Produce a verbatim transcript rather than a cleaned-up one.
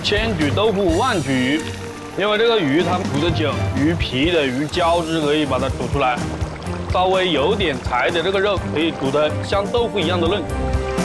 千煮豆腐万煮鱼，因为这个鱼它煮的久，鱼皮的鱼胶质可以把它煮出来，稍微有点柴的这个肉可以煮得像豆腐一样的嫩。